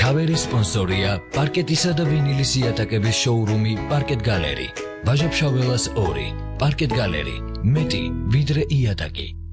ქავერის სპონსორია პარკეტისა და ვინილის იატაკების შოურუმი პარკეტ გალერი. ბაჟაფშაველას 2. პარკეტ გალერი. მეტი ვიდრე იატაკი.